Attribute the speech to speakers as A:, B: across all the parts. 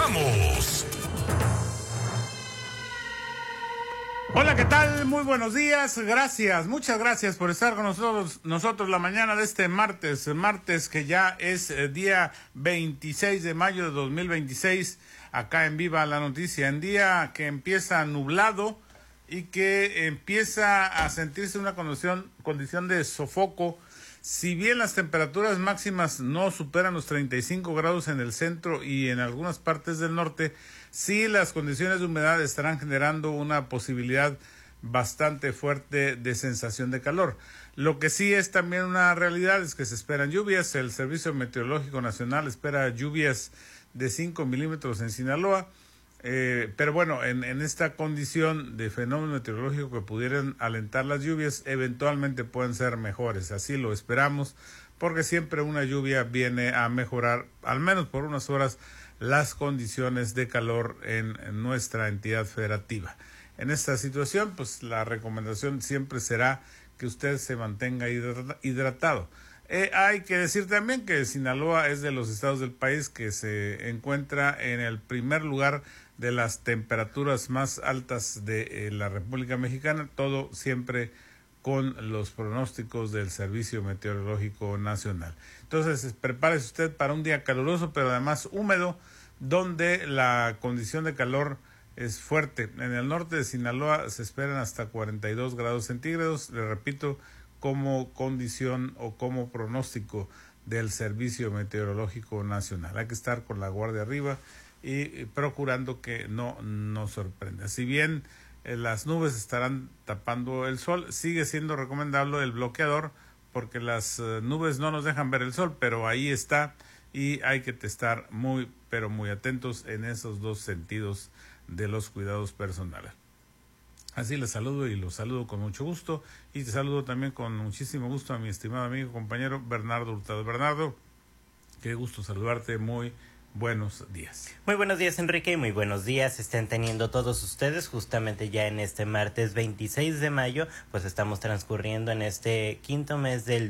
A: Regresamos.
B: Hola, ¿qué tal? Muy buenos días. Gracias, muchas gracias por estar con nosotros la mañana de este martes que ya es día 26 de mayo de 2026, acá en Viva la Noticia, en día que empieza nublado y que empieza a sentirse una condición de sofoco. Si bien las temperaturas máximas no superan los 35 grados en el centro y en algunas partes del norte, sí las condiciones de humedad estarán generando una posibilidad bastante fuerte de sensación de calor. Lo que sí es también una realidad es que se esperan lluvias. El Servicio Meteorológico Nacional espera lluvias de 5 milímetros en Sinaloa. Pero bueno, en esta condición de fenómeno meteorológico que pudieran alentar las lluvias, eventualmente pueden ser mejores. Así lo esperamos, porque siempre una lluvia viene a mejorar, al menos por unas horas, las condiciones de calor en nuestra entidad federativa. En esta situación, pues la recomendación siempre será que usted se mantenga hidratado. Hay que decir también que Sinaloa es de los estados del país que se encuentra en el primer lugar de las temperaturas más altas de la República Mexicana, todo siempre con los pronósticos del Servicio Meteorológico Nacional. Entonces, prepárese usted para un día caluroso, pero además húmedo, donde la condición de calor es fuerte. En el norte de Sinaloa se esperan hasta 42 grados centígrados, le repito, como condición o como pronóstico del Servicio Meteorológico Nacional. Hay que estar con la guardia arriba y procurando que no nos sorprenda. Si bien las nubes estarán tapando el sol, sigue siendo recomendable el bloqueador, porque las nubes no nos dejan ver el sol, pero ahí está y hay que estar muy, pero muy atentos en esos dos sentidos de los cuidados personales. Así les saludo y los saludo con mucho gusto, y te saludo también con muchísimo gusto a mi estimado amigo y compañero Bernardo Hurtado. Bernardo, qué gusto saludarte, muy buenos días.
C: Muy buenos días, Enrique, y muy buenos días estén teniendo todos ustedes. Justamente ya en este martes 26 de mayo, pues estamos transcurriendo en este quinto mes del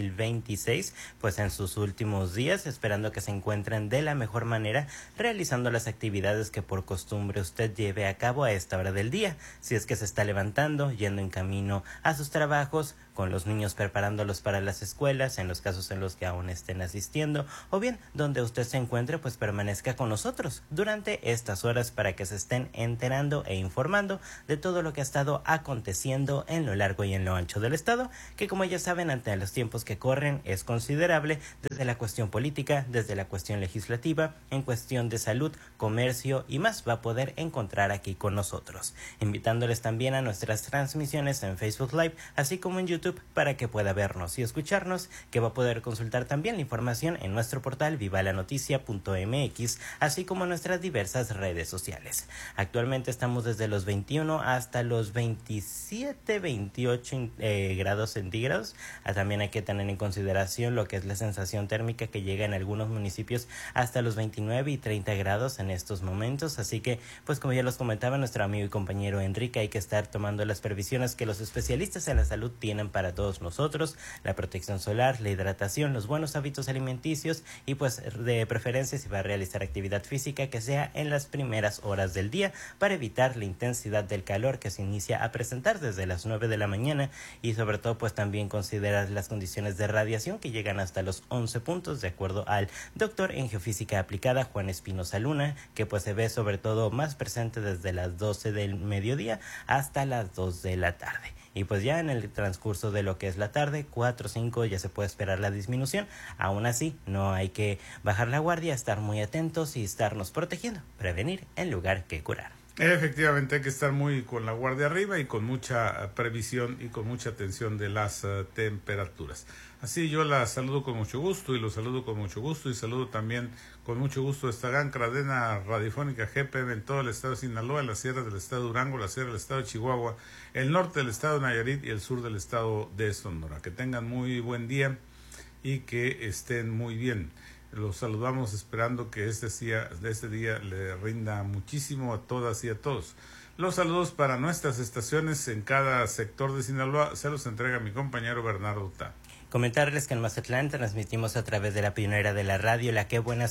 C: 2026, pues en sus últimos días, esperando que se encuentren de la mejor manera, realizando las actividades que por costumbre usted lleve a cabo a esta hora del día. Si es que se está levantando, yendo en camino a sus trabajos, con los niños preparándolos para las escuelas, en los casos en los que aún estén asistiendo, o bien donde usted se encuentre, pues permanezca con nosotros durante estas horas para que se estén enterando e informando de todo lo que ha estado aconteciendo en lo largo y en lo ancho del estado, que como ya saben, ante los tiempos que corren es considerable, desde la cuestión política, desde la cuestión legislativa, en cuestión de salud, comercio y más, va a poder encontrar aquí con nosotros, invitándoles también a nuestras transmisiones en Facebook Live, así como en YouTube, para que pueda vernos y escucharnos, que va a poder consultar también la información en nuestro portal vivalanoticia.mx, así como en nuestras diversas redes sociales. Actualmente estamos desde los 21 hasta los 27, 28 grados centígrados. También hay que tener en consideración lo que es la sensación térmica, que llega en algunos municipios hasta los 29 y 30 grados en estos momentos, así que pues como ya los comentaba nuestro amigo y compañero Enrique, hay que estar tomando las previsiones que los especialistas en la salud tienen para todos nosotros: la protección solar, la hidratación, los buenos hábitos alimenticios y pues de preferencia, si va a realizar actividad física, que sea en las primeras horas del día, para evitar la intensidad del calor que se inicia a presentar desde las 9 de la mañana, y sobre todo pues también considerar las condiciones de radiación que llegan hasta los 11 puntos, de acuerdo al doctor en geofísica aplicada Juan Espinosa Luna, que pues se ve sobre todo más presente desde las 12 del mediodía hasta las 2 de la tarde. Y pues ya en el transcurso de lo que es la tarde, 4 o 5, ya se puede esperar la disminución. Aún así, no hay que bajar la guardia, estar muy atentos y estarnos protegiendo, prevenir en lugar que curar.
B: Efectivamente, hay que estar muy con la guardia arriba y con mucha previsión y con mucha atención de las temperaturas. Así yo la saludo con mucho gusto y lo saludo con mucho gusto, y saludo también con mucho gusto esta gran cadena radiofónica GPM en todo el estado de Sinaloa, en las sierras del estado de Durango, la sierra del estado de Chihuahua, el norte del estado de Nayarit y el sur del estado de Sonora. Que tengan muy buen día y que estén muy bien. Los saludamos esperando que este día le rinda muchísimo a todas y a todos. Los saludos para nuestras estaciones en cada sector de Sinaloa se los entrega mi compañero Bernardo Hurtado.
C: Comentarles que en Mazatlán transmitimos a través de la pionera de la radio, la Que Buena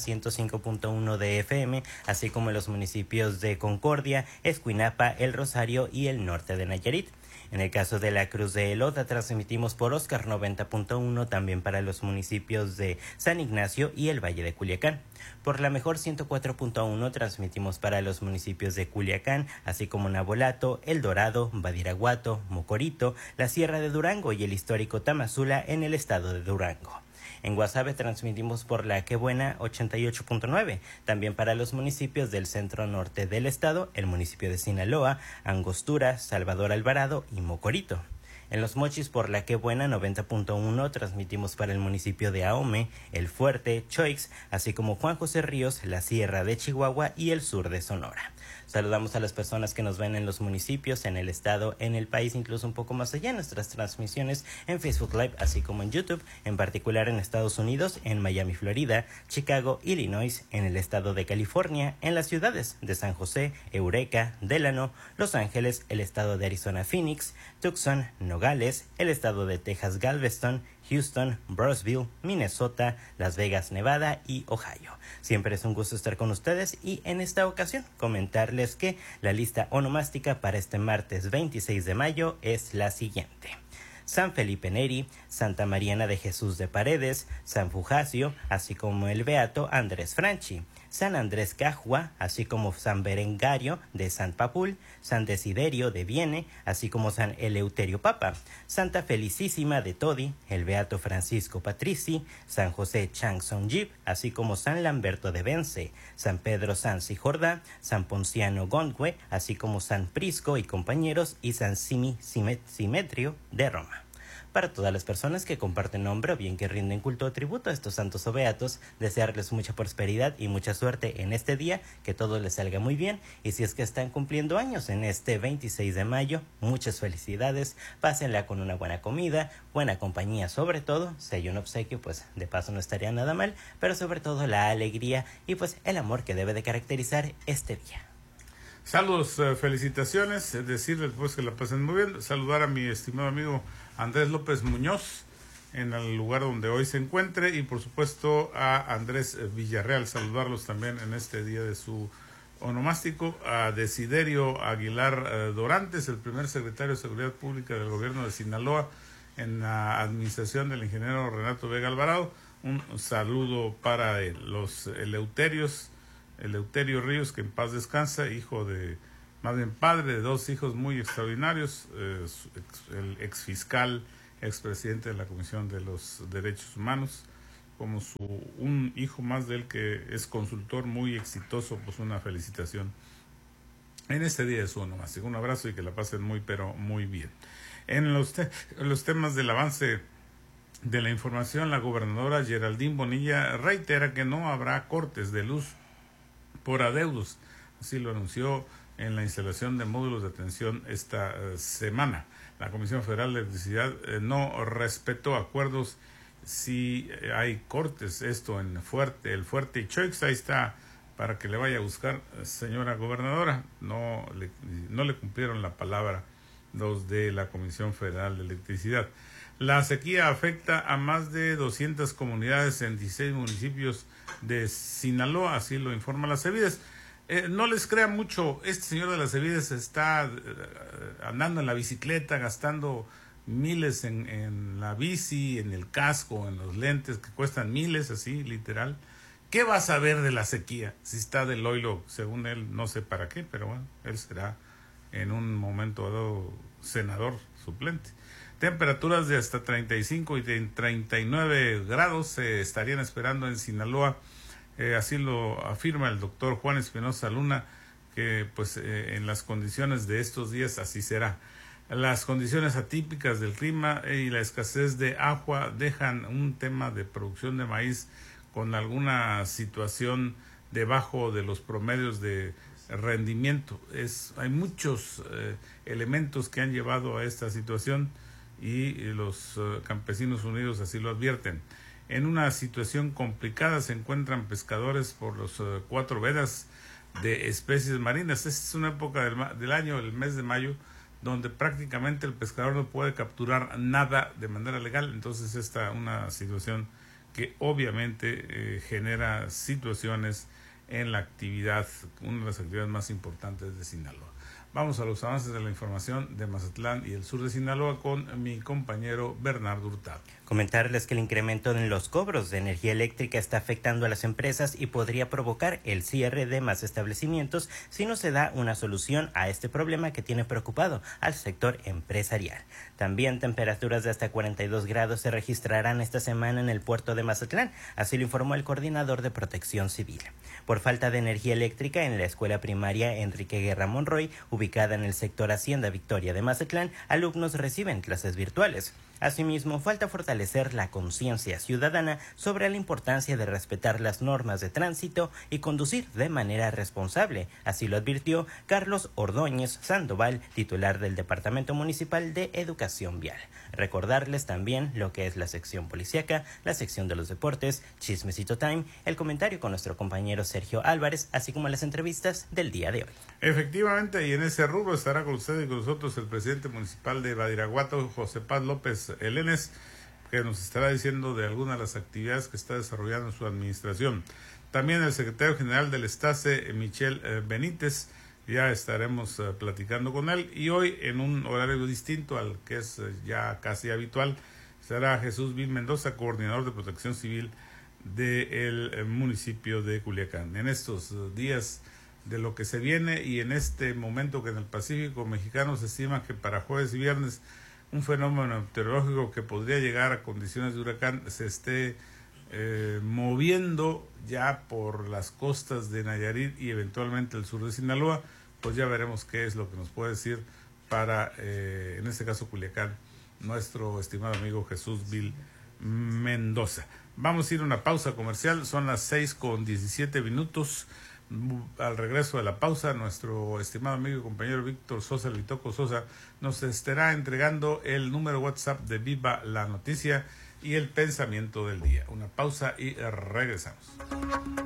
C: 105.1 de FM, así como en los municipios de Concordia, Escuinapa, El Rosario y el norte de Nayarit. En el caso de la Cruz de Elota transmitimos por Oscar 90.1 también para los municipios de San Ignacio y el Valle de Culiacán. Por la Mejor 104.1 transmitimos para los municipios de Culiacán, así como Navolato, El Dorado, Badiraguato, Mocorito, la Sierra de Durango y el histórico Tamazula en el estado de Durango. En Guasave transmitimos por la Que Buena 88.9, también para los municipios del centro norte del estado, el municipio de Sinaloa, Angostura, Salvador Alvarado y Mocorito. En Los Mochis por la Que Buena 90.1 transmitimos para el municipio de Ahome, El Fuerte, Choix, así como Juan José Ríos, la Sierra de Chihuahua y el sur de Sonora. Saludamos a las personas que nos ven en los municipios, en el estado, en el país, incluso un poco más allá, nuestras transmisiones en Facebook Live, así como en YouTube, en particular en Estados Unidos, en Miami, Florida, Chicago, Illinois, en el estado de California, en las ciudades de San José, Eureka, Delano, Los Ángeles, el estado de Arizona, Phoenix, Tucson, Nogales, el estado de Texas, Galveston, Houston, Brownsville, Minnesota, Las Vegas, Nevada y Ohio. Siempre es un gusto estar con ustedes y en esta ocasión comentarles que la lista onomástica para este martes 26 de mayo es la siguiente: San Felipe Neri, Santa Mariana de Jesús de Paredes, San Fugacio, así como el beato Andrés Franchi, San Andrés Cajua, así como San Berengario de San Papul, San Desiderio de Viene, así como San Eleuterio Papa, Santa Felicísima de Todi, el beato Francisco Patrici, San José Chang Son Jip, así como San Lamberto de Vence, San Pedro Sansi Jordá, San Ponciano Gondwe, así como San Prisco y compañeros, y San Simetrio de Roma. Para todas las personas que comparten nombre o bien que rinden culto o tributo a estos santos o beatos, desearles mucha prosperidad y mucha suerte en este día, que todo les salga muy bien, y si es que están cumpliendo años en este 26 de mayo, muchas felicidades, pásenla con una buena comida, buena compañía sobre todo, si hay un obsequio pues de paso no estaría nada mal, pero sobre todo la alegría y pues el amor que debe de caracterizar este día.
B: Saludos, felicitaciones, decirles pues que la pasen muy bien, saludar a mi estimado amigo Andrés López Muñoz en el lugar donde hoy se encuentre y por supuesto a Andrés Villarreal, saludarlos también en este día de su onomástico, a Desiderio Aguilar Dorantes, el primer secretario de Seguridad Pública del gobierno de Sinaloa en la administración del ingeniero Renato Vega Alvarado, un saludo para los Eleuterio Ríos, que en paz descansa, padre de dos hijos muy extraordinarios, el exfiscal, expresidente de la Comisión de los Derechos Humanos, como un hijo más de él que es consultor muy exitoso, pues una felicitación en este día de su onomástico. Un abrazo y que la pasen pero muy bien. En los temas del avance de la información, la gobernadora Geraldine Bonilla reitera que no habrá cortes de luz por adeudos, así lo anunció en la instalación de módulos de atención esta semana. La Comisión Federal de Electricidad no respetó acuerdos si hay cortes, esto en El Fuerte y Choix, ahí está para que le vaya a buscar, señora gobernadora, no le cumplieron la palabra los de la Comisión Federal de Electricidad. La sequía afecta a más de 200 comunidades en 16 municipios de Sinaloa, así lo informa las Cevides. No les crea mucho, este señor de las Cevides está andando en la bicicleta, gastando miles en la bici, en el casco, en los lentes que cuestan miles, así literal. ¿Qué va a saber de la sequía? Si está del oilo, según él, no sé para qué, pero bueno, él será en un momento dado senador suplente. Temperaturas de hasta 35 y 39 grados se estarían esperando en Sinaloa, así lo afirma el doctor Juan Espinosa Luna, que pues en las condiciones de estos días así será. Las condiciones atípicas del clima y la escasez de agua dejan un tema de producción de maíz con alguna situación debajo de los promedios de rendimiento. Hay muchos elementos que han llevado a esta situación y los campesinos unidos así lo advierten. En una situación complicada se encuentran pescadores por los 4 vedas de especies marinas. Esta es una época del año, el mes de mayo, donde prácticamente el pescador no puede capturar nada de manera legal. Entonces esta una situación que obviamente genera situaciones en la actividad, una de las actividades más importantes de Sinaloa. Vamos a los avances de la información de Mazatlán y el sur de Sinaloa con mi compañero Bernardo Hurtado.
C: Comentarles que el incremento en los cobros de energía eléctrica está afectando a las empresas y podría provocar el cierre de más establecimientos si no se da una solución a este problema que tiene preocupado al sector empresarial. También temperaturas de hasta 42 grados se registrarán esta semana en el puerto de Mazatlán, así lo informó el coordinador de Protección Civil. Por falta de energía eléctrica en la escuela primaria Enrique Guerra Monroy, ubicada en el sector Hacienda Victoria de Mazatlán, alumnos reciben clases virtuales. Asimismo, falta fortalecer la conciencia ciudadana sobre la importancia de respetar las normas de tránsito y conducir de manera responsable. Así lo advirtió Carlos Ordóñez Sandoval, titular del Departamento Municipal de Educación Vial. Recordarles también lo que es la sección policíaca, la sección de los deportes, Chismecito Time, el comentario con nuestro compañero Sergio Álvarez, así como las entrevistas del día de hoy.
B: Efectivamente, y en ese rubro estará con ustedes y con nosotros el presidente municipal de Badiraguato, José Paz López Elenes, que nos estará diciendo de algunas de las actividades que está desarrollando en su administración. También el secretario general del STACE, Michel Benítez, ya estaremos platicando con él, y hoy en un horario distinto al que es ya casi habitual, será Jesús Vil Mendoza, coordinador de Protección Civil del municipio de Culiacán. En estos días de lo que se viene y en este momento que en el Pacífico mexicano se estima que para jueves y viernes un fenómeno meteorológico que podría llegar a condiciones de huracán se esté moviendo ya por las costas de Nayarit y eventualmente el sur de Sinaloa, pues ya veremos qué es lo que nos puede decir para, en este caso Culiacán, nuestro estimado amigo Jesús Vil Mendoza. Vamos a ir a una pausa comercial, son las 6:17. Al regreso de la pausa, nuestro estimado amigo y compañero Víctor Sosa, el Vitoco Sosa, nos estará entregando el número WhatsApp de Viva la Noticia y el pensamiento del día. Una pausa y regresamos.